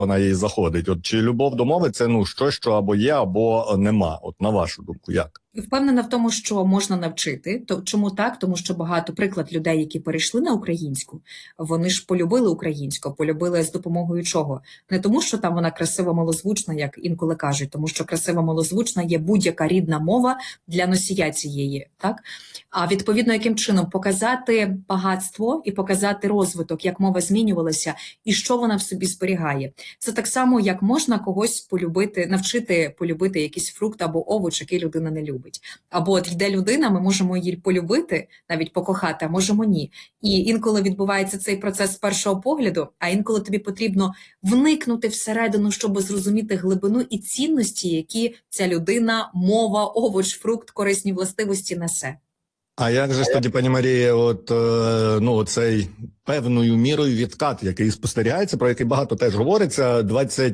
вона їй заходить. От чи любов до мови – це щось, що або є, або нема? От на вашу думку, як? Впевнена в тому, що можна навчити. Чому так? Тому що багато приклад людей, які перейшли на українську, вони ж полюбили українську, полюбили з допомогою чого? Не тому, що там вона красива, малозвучна, як інколи кажуть, тому що красива, малозвучна є будь-яка рідна мова для носія цієї, так? А відповідно, яким чином показати багатство і показати розвиток, як мова змінювалася і що вона в собі зберігає. Це так само, як можна когось полюбити, навчити полюбити якийсь фрукт або овоч, який людина не любить. Або от йде людина, ми можемо її полюбити, навіть покохати, а можемо ні. І інколи відбувається цей процес з першого погляду, а інколи тобі потрібно вникнути всередину, щоб зрозуміти глибину і цінності, які ця людина, мова, овоч, фрукт, корисні властивості несе. А як же ж тоді, пані Марія, цей певною мірою відкат, який спостерігається, про який багато теж говориться,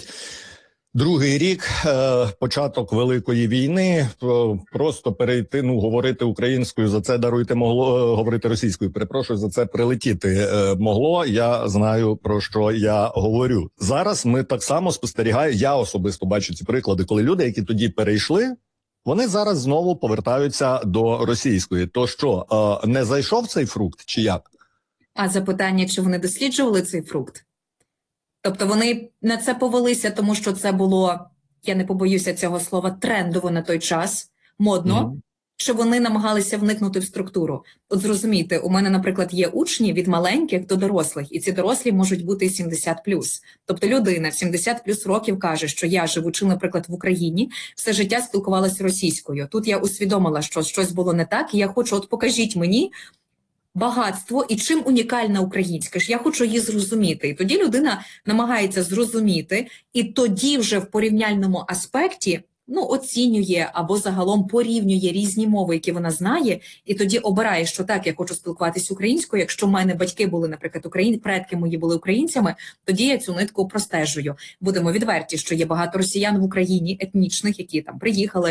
22-й рік, початок Великої війни, просто перейти, говорити українською, за це даруйте могло, говорити російською, перепрошую, за це прилетіти могло, я знаю, про що я говорю. Зараз ми так само спостерігаємо, я особисто бачу ці приклади, коли люди, які тоді перейшли, вони зараз знову повертаються до російської. То що, не зайшов цей фрукт, чи як? А запитання, чи вони досліджували цей фрукт? Тобто вони на це повелися, тому що це було, я не побоюся цього слова, трендово на той час, модно, чи вони намагалися вникнути в структуру? От зрозумійте, у мене, наприклад, є учні від маленьких до дорослих, і ці дорослі можуть бути і 70+. Тобто людина в 70+ років каже, що я, живучи, наприклад, в Україні, все життя спілкувалася російською. Тут я усвідомила, що щось було не так, і я хочу, от покажіть мені багатство і чим унікальна українська, ж я хочу її зрозуміти. І тоді людина намагається зрозуміти, і тоді вже в порівняльному аспекті оцінює або загалом порівнює різні мови, які вона знає, і тоді обирає, що так, я хочу спілкуватися українською. Якщо в мене батьки були, наприклад, предки мої були українцями, тоді я цю нитку простежую. Будемо відверті, що є багато росіян в Україні, етнічних, які там приїхали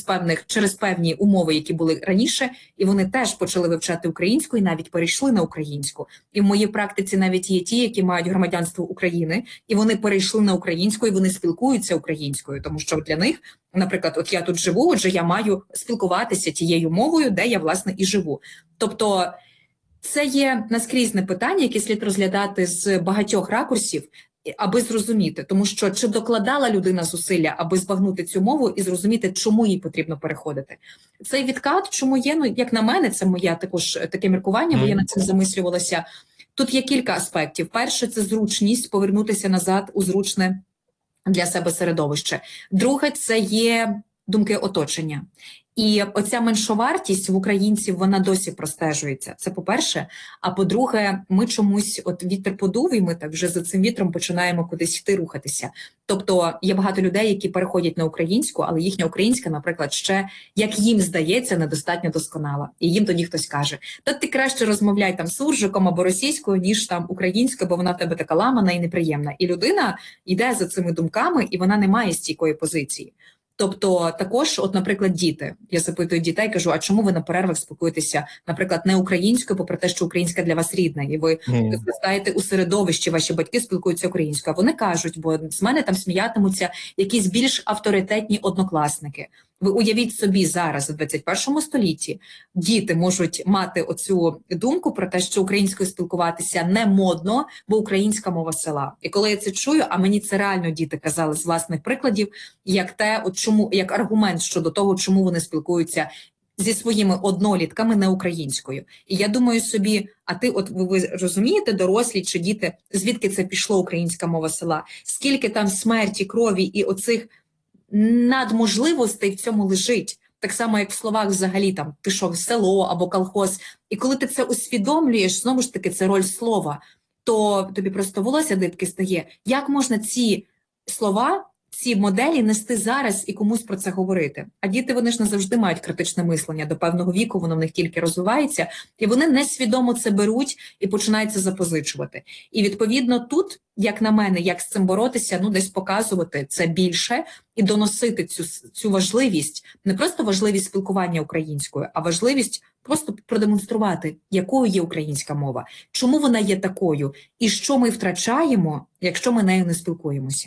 через певні умови, які були раніше, і вони теж почали вивчати українську і навіть перейшли на українську. І в моїй практиці навіть є ті, які мають громадянство України, і вони перейшли на українську, і вони спілкуються українською, тому що для них, наприклад, от я тут живу, отже, я маю спілкуватися тією мовою, де я, власне, і живу. Тобто це є наскрізне питання, яке слід розглядати з багатьох ракурсів, аби зрозуміти. Тому що чи докладала людина зусилля, аби збагнути цю мову і зрозуміти, чому їй потрібно переходити. Цей відкат, чому є, як на мене, це моє також таке міркування, бо я над цим замислювалася. Тут є кілька аспектів. Перше – це зручність повернутися назад у зручне для себе середовище. Друге – це є думки оточення. І оця меншовартість в українців, вона досі простежується. Це по-перше. А по-друге, ми чомусь, от вітер подув, і ми так вже за цим вітром починаємо кудись йти, рухатися. Тобто є багато людей, які переходять на українську, але їхня українська, наприклад, ще, як їм здається, недостатньо досконала. І їм тоді хтось каже, та ти краще розмовляй там суржиком або російською, ніж там українською, бо вона в тебе така ламана і неприємна. І людина йде за цими думками, і вона не має стійкої позиції. Тобто також, от, наприклад, діти. Я запитую дітей, кажу, а чому ви на перервах спілкуєтеся, наприклад, не українською, попри те, що українська для вас рідна, і ви зростаєте у середовищі, ваші батьки спілкуються українською. А вони кажуть, бо з мене там сміятимуться якісь більш авторитетні однокласники. Ви уявіть собі зараз, у 21 столітті, діти можуть мати оцю думку про те, що українською спілкуватися не модно, бо українська мова села. І коли я це чую, а мені це реально діти казали з власних прикладів, як те, от чому, як аргумент щодо того, чому вони спілкуються зі своїми однолітками не українською. І я думаю собі, а ти, от ви розумієте, дорослі чи діти, звідки це пішло українська мова села? Скільки там смерті, крові і оцих надможливостей в цьому лежить. Так само, як в словах взагалі, там, ти що, село або колхоз. І коли ти це усвідомлюєш, знову ж таки, це роль слова, то тобі просто волосся дибки стає. Як можна ці слова, ці моделі нести зараз і комусь про це говорити. А діти, вони ж не завжди мають критичне мислення. До певного віку воно в них тільки розвивається, і вони несвідомо це беруть і починають це запозичувати. І відповідно тут, як на мене, як з цим боротися, ну десь показувати це більше і доносити цю важливість, не просто важливість спілкування українською, а важливість просто продемонструвати, якою є українська мова, чому вона є такою, і що ми втрачаємо, якщо ми нею не спілкуємося.